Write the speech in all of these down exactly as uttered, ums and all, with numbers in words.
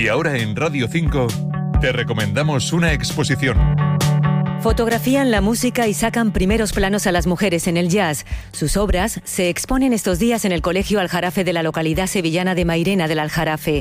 Y ahora en Radio cinco te recomendamos una exposición. Fotografían la música y sacan primeros planos a las mujeres en el jazz. Sus obras se exponen estos días en el Colegio Aljarafe de la localidad sevillana de Mairena del Aljarafe.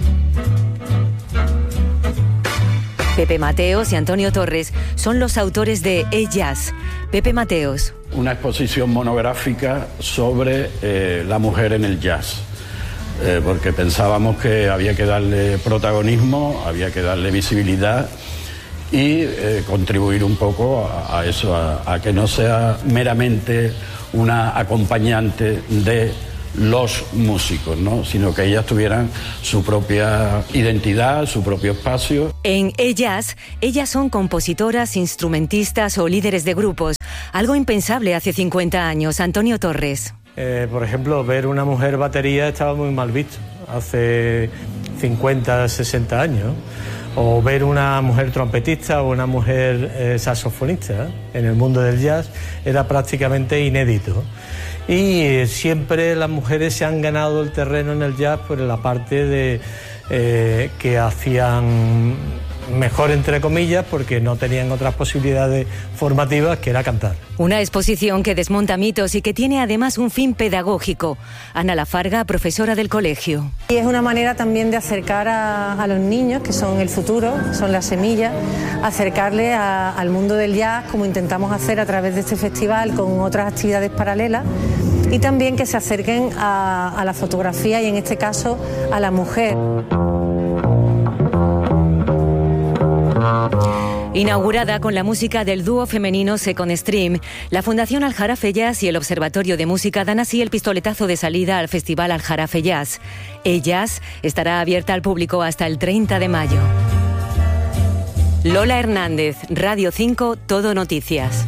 Pepe Mateos y Antonio Torres son los autores de E-Jazz. Pepe Mateos. Una exposición monográfica sobre eh, la mujer en el jazz. Eh, porque pensábamos que había que darle protagonismo, había que darle visibilidad y eh, contribuir un poco a, a eso, a, a que no sea meramente una acompañante de los músicos, ¿no? Sino que ellas tuvieran su propia identidad, su propio espacio. En E-Jazz, ellas son compositoras, instrumentistas o líderes de grupos, algo impensable hace cincuenta años. Antonio Torres. Eh, por ejemplo, ver una mujer batería estaba muy mal visto hace cincuenta, sesenta años. O ver una mujer trompetista o una mujer eh, saxofonista en el mundo del jazz era prácticamente inédito. Y eh, siempre las mujeres se han ganado el terreno en el jazz por la parte de eh, que hacían mejor, entre comillas, porque no tenían otras posibilidades formativas que era cantar. Una exposición que desmonta mitos y que tiene además un fin pedagógico. Ana Lafarga, profesora del colegio. Y es una manera también de acercar a, a los niños, que son el futuro, son las semillas, acercarle a, al mundo del jazz, como intentamos hacer a través de este festival con otras actividades paralelas, y también que se acerquen a, a la fotografía y en este caso a la mujer. Inaugurada con la música del dúo femenino Second Stream, la Fundación Aljarafe Jazz y el Observatorio de Música dan así el pistoletazo de salida al Festival Aljarafe Jazz. E-Jazz estará abierta al público hasta el treinta de mayo. Lola Hernández, Radio cinco, Todo Noticias.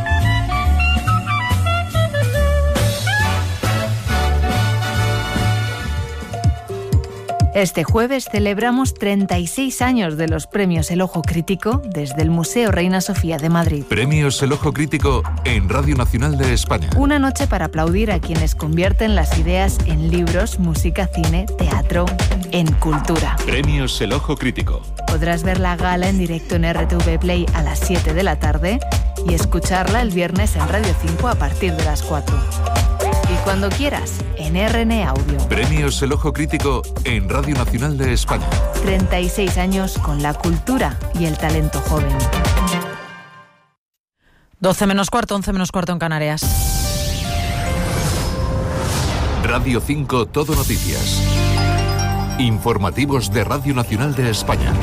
Este jueves celebramos treinta y seis años de los Premios El Ojo Crítico desde el Museo Reina Sofía de Madrid. Premios El Ojo Crítico en Radio Nacional de España. Una noche para aplaudir a quienes convierten las ideas en libros, música, cine, teatro, en cultura. Premios El Ojo Crítico. Podrás ver la gala en directo en R T V Play a las siete de la tarde y escucharla el viernes en Radio cinco a partir de las cuatro. Y cuando quieras, en R N Audio. Premios El Ojo Crítico en Radio Nacional de España. treinta y seis años con la cultura y el talento joven. doce menos cuarto, once menos cuarto en Canarias. Radio cinco, Todo Noticias. Informativos de Radio Nacional de España.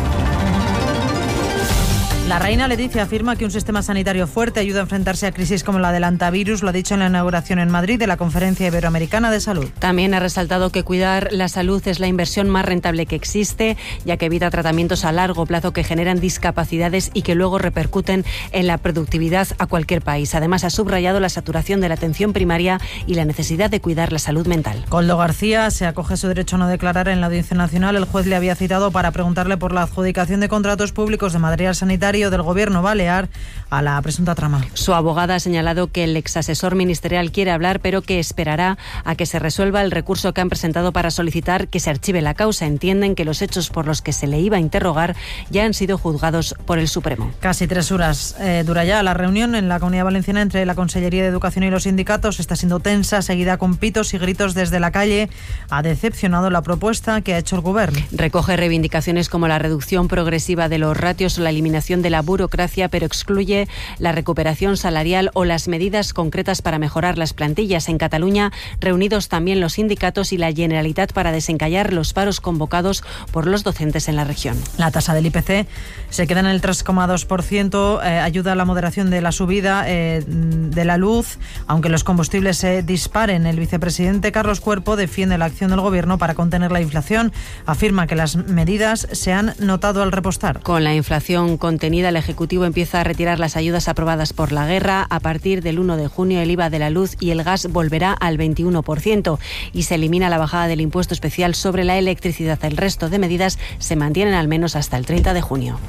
La reina Leticia afirma que un sistema sanitario fuerte ayuda a enfrentarse a crisis como la del hantavirus. Lo ha dicho en la inauguración en Madrid de la Conferencia Iberoamericana de Salud. También ha resaltado que cuidar la salud es la inversión más rentable que existe, ya que evita tratamientos a largo plazo que generan discapacidades y que luego repercuten en la productividad a cualquier país. Además, ha subrayado la saturación de la atención primaria y la necesidad de cuidar la salud mental. Koldo García se acoge a su derecho a no declarar en la Audiencia Nacional. El juez le había citado para preguntarle por la adjudicación de contratos públicos de material sanitario del gobierno balear a la presunta trama. Su abogada ha señalado que el exasesor ministerial quiere hablar, pero que esperará a que se resuelva el recurso que han presentado para solicitar que se archive la causa. Entienden que los hechos por los que se le iba a interrogar ya han sido juzgados por el Supremo. Casi tres horas eh, dura ya la reunión en la Comunidad Valenciana entre la Consellería de Educación y los sindicatos. Está siendo tensa, seguida con pitos y gritos desde la calle. Ha decepcionado la propuesta que ha hecho el Gobierno. Recoge reivindicaciones como la reducción progresiva de los ratios o la eliminación de la burocracia, pero excluye la recuperación salarial o las medidas concretas para mejorar las plantillas. En Cataluña, reunidos también los sindicatos y la Generalitat para desencallar los paros convocados por los docentes en la región. La tasa del I P C se queda en el tres coma dos por ciento, eh, ayuda a la moderación de la subida eh, de la luz, aunque los combustibles se disparen. El vicepresidente Carlos Cuerpo defiende la acción del Gobierno para contener la inflación. Afirma que las medidas se han notado al repostar. Con la inflación contenida, el Ejecutivo empieza a retirar las ayudas aprobadas por la guerra. A partir del uno de junio, el I V A de la luz y el gas volverá al veintiuno por ciento y se elimina la bajada del impuesto especial sobre la electricidad. El resto de medidas se mantienen al menos hasta el treinta de junio.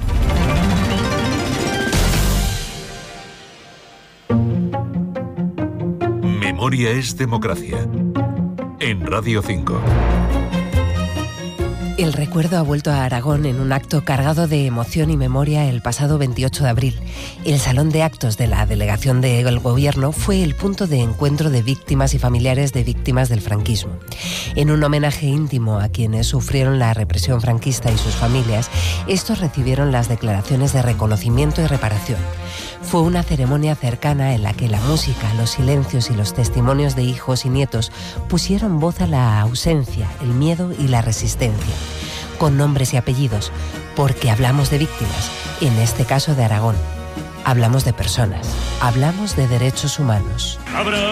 Memoria es democracia. En Radio cinco. El recuerdo ha vuelto a Aragón en un acto cargado de emoción y memoria el pasado veintiocho de abril. El salón de actos de la delegación del Gobierno fue el punto de encuentro de víctimas y familiares de víctimas del franquismo. En un homenaje íntimo a quienes sufrieron la represión franquista y sus familias, estos recibieron las declaraciones de reconocimiento y reparación. Fue una ceremonia cercana en la que la música, los silencios y los testimonios de hijos y nietos pusieron voz a la ausencia, el miedo y la resistencia, con nombres y apellidos, porque hablamos de víctimas, en este caso de Aragón. Hablamos de personas, hablamos de derechos humanos.